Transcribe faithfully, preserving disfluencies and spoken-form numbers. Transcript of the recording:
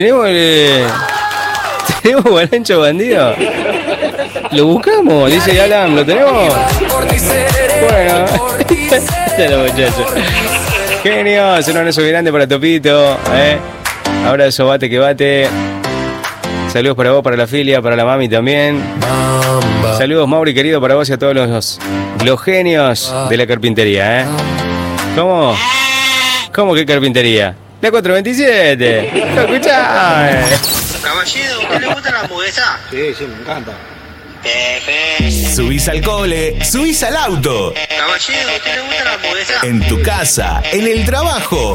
Tenemos el... ¿Tenemos Guarancho Bandido? ¿Lo buscamos? Dice Alan, ¿lo tenemos? Bueno, ya lo muchachos. Genios, un abrazo grande para Topito, ¿eh? Abrazo, bate que bate. Saludos para vos, para la filia, para la mami también. Saludos, Mauri, querido, para vos y a todos los, los genios de la carpintería, ¿eh? ¿Cómo? ¿Cómo que carpintería? La cuatro veintisiete. ¿Lo escuchás? Caballero, ¿a usted le gusta la hamburguesa? Sí, sí, me encanta. Perfecto. Subís al cole, subís al auto. Caballero, ¿a usted le gusta la hamburguesa? En tu casa, en el trabajo.